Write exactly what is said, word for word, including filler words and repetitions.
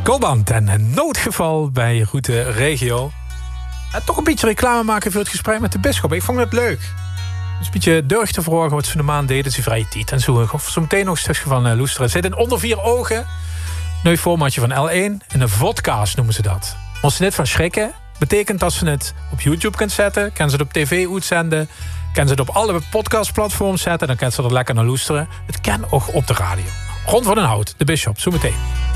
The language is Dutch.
Colband en een noodgeval bij Route Regio. En toch een beetje reclame maken voor het gesprek met de bisschop. Ik vond het leuk. Dus een beetje deugd te vragen wat ze de maand deden. Ze vrije tijd en zo. Zo meteen nog een stukje van uh, Loesteren. Zit in onder vier ogen. Nieuw formatje van L één. En een vodcast noemen ze dat. Als ze net van schrikken, betekent dat ze het op YouTube kunt zetten. Kan ze het op tv uitzenden. Kan ze het op alle podcastplatforms zetten. Dan kan ze er lekker naar Loesteren. Het kan ook op de radio. Ron van den Hout, de bisschop. Zo meteen.